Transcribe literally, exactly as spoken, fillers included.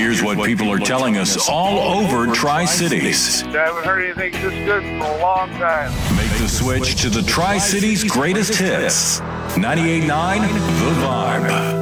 Here's what people are telling us all over Tri-Cities. I haven't heard anything this good for a long time. Make the switch to the Tri-Cities greatest hits. ninety-eight point nine The Vibe.